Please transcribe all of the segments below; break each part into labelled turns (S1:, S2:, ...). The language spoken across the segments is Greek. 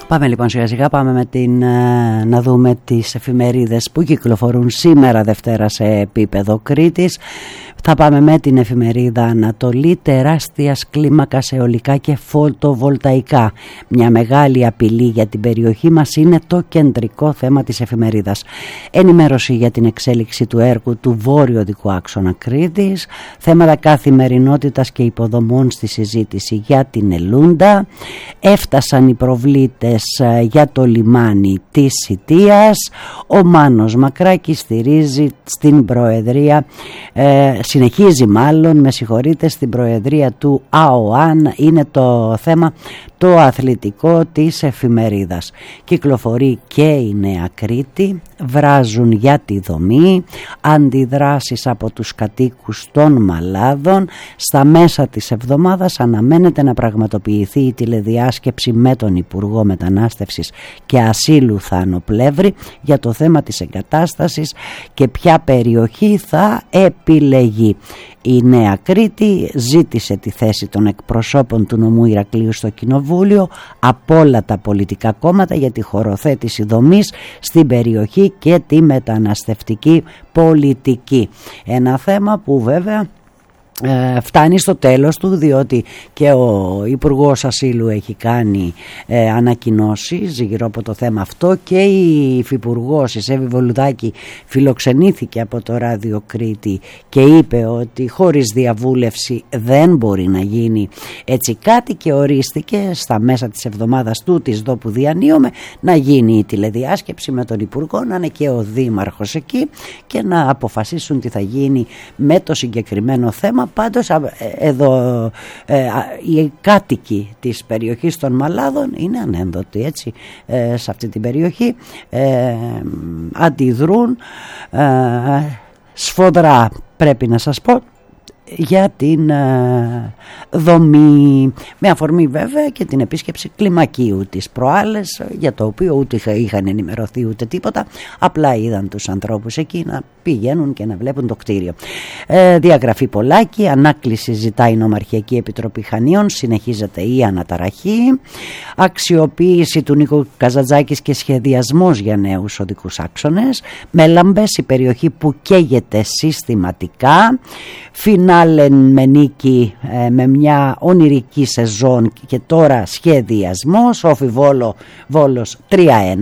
S1: Πάμε λοιπόν σιγά σιγά, πάμε να δούμε τις εφημερίδες που κυκλοφορούν σήμερα Δευτέρα σε επίπεδο Κρήτης. Θα πάμε με την εφημερίδα Ανατολή. Τεράστιας κλίμακας αιωλικά και φωτοβολταϊκά. Μια μεγάλη απειλή για την περιοχή μας είναι το κεντρικό θέμα της εφημερίδας. Ενημέρωση για την εξέλιξη του έργου του βόρειο οδικού άξονα Κρήτης. Θέματα καθημερινότητας και υποδομών στη συζήτηση για την Ελούντα. Έφτασαν οι προβλήτες για το λιμάνι της Σιτίας. Ο Μάνος Μακράκης στηρίζει στην Προεδρία, συνεχίζει μάλλον, με συγχωρείτε, στην Προεδρία του ΑΟΑΝ. Είναι το θέμα το αθλητικό της εφημερίδας. Κυκλοφορεί και η Νέα Κρήτη, βράζουν για τη δομή, αντιδράσεις από τους κατοίκους των Μαλάδων. Στα μέσα της εβδομάδας αναμένεται να πραγματοποιηθεί η τηλεδιάσκεψη με τον Υπουργό Μετανάστευσης και Ασύλου Θάνο Πλεύρη για το θέμα της εγκατάστασης και ποια περιοχή θα επιλεγεί. Η Νέα Κρήτη ζήτησε τη θέση των εκπροσώπων του νομού Ηρακλείου στο Κοινοβούλιο από όλα τα πολιτικά κόμματα για τη χωροθέτηση δομής στην περιοχή και τη μεταναστευτική πολιτική. Ένα θέμα που βέβαια φτάνει στο τέλος του, διότι και ο Υπουργός Ασύλου έχει κάνει ανακοινώσεις γύρω από το θέμα αυτό και η Υφυπουργός η Σέβη Βολουδάκη φιλοξενήθηκε από το Ράδιο Κρήτη και είπε ότι χωρίς διαβούλευση δεν μπορεί να γίνει έτσι κάτι και ορίστηκε στα μέσα της εβδομάδας του της ΔΟΠ διανύομαι να γίνει η τηλεδιάσκεψη με τον Υπουργό, να είναι και ο Δήμαρχος εκεί και να αποφασίσουν τι θα γίνει με το συγκεκριμένο θέμα. Πάντως εδώ οι κάτοικοι της περιοχής των Μαλάδων είναι ανένδοτοι, έτσι, σε αυτή την περιοχή αντιδρούν σφοδρά, πρέπει να σας πω, για την δομή, με αφορμή βέβαια και την επίσκεψη κλιμακίου της προάλλες, για το οποίο ούτε είχαν ενημερωθεί ούτε τίποτα, απλά είδαν τους ανθρώπους εκεί να πηγαίνουν και να βλέπουν το κτίριο. Διαγραφή Πολάκη, ανάκληση ζητάει η Νομαρχιακή Επιτροπή Χανίων, συνεχίζεται η αναταραχή, αξιοποίηση του Νίκου Καζαντζάκης και σχεδιασμός για νέους οδικούς άξονες, Μέλαμπες, η περιοχή που καίγεται συστηματικά, φινάλε με νίκη με μια ονειρική σεζόν και τώρα σχεδιασμός, Όφι Βόλος 3-1,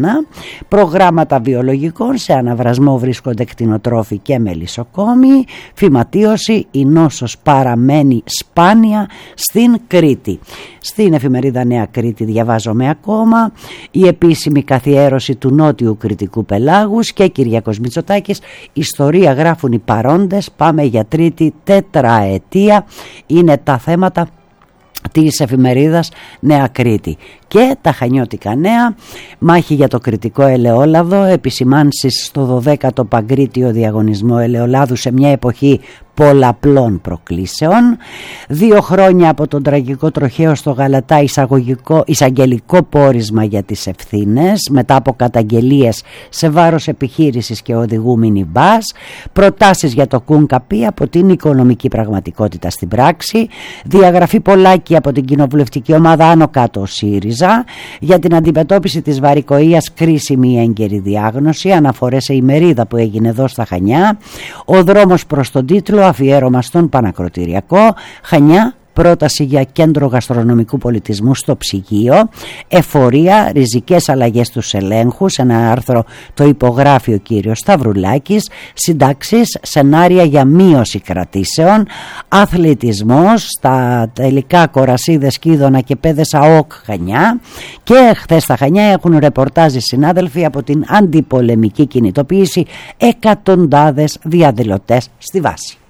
S1: προγράμματα βιολογικών, σε αναβρασμό βρίσκονται κτηνοτρόφοι και μελισσοκόμοι, φυματίωση, η νόσος παραμένει σπάνια στην Κρήτη. Στην εφημερίδα Νέα Κρήτη διαβάζομαι ακόμα η επίσημη καθιέρωση του νότιου κρητικού πελάγους και Κυριάκος Μητσοτάκης, ιστορία γράφουν οι παρόντες, πάμε για τρίτη τετραετία, είναι τα θέματα της εφημερίδας Νέα Κρήτη. Και τα χανιώτικα νέα, μάχη για το κρητικό ελαιόλαδο, επισημάνσεις στο 12ο Παγκρίτιο Διαγωνισμό Ελαιολάδου σε μια εποχή πολλαπλών προκλήσεων, 2 χρόνια από τον τραγικό τροχαίο στο Γαλατά, εισαγγελικό πόρισμα για τις ευθύνες μετά από καταγγελίες σε βάρος επιχείρησης και οδηγού μινιμπάς, προτάσεις για το ΚΟΥΝΚΑΠΗ από την οικονομική πραγματικότητα στην πράξη, διαγραφή Πολάκη από την κοινοβουλευτική ομάδα Άνω Κάτω ΣΥΡΙΖΑ, για την αντιμετώπιση της βαρικοΐας κρίσιμη έγκαιρη διάγνωση, αναφορές σε ημερίδα που έγινε εδώ στα Χανιά, ο δρόμος προς τον τίτλο, αφιέρωμα στον Πανακροτηριακό, Χανιά, πρόταση για κέντρο γαστρονομικού πολιτισμού στο ψυγείο, εφορία, ριζικές αλλαγές στους ελέγχους, ένα άρθρο το υπογράφει ο κύριος Σταυρουλάκης, συντάξεις, σενάρια για μείωση κρατήσεων, αθλητισμός, στα τελικά Κορασίδες, Κίδωνα και Πέδες ΑΟΚ Χανιά, και χθες στα Χανιά έχουν ρεπορτάζει συνάδελφοι από την αντιπολεμική κινητοποίηση, εκατοντάδες διαδηλωτές στη βάση.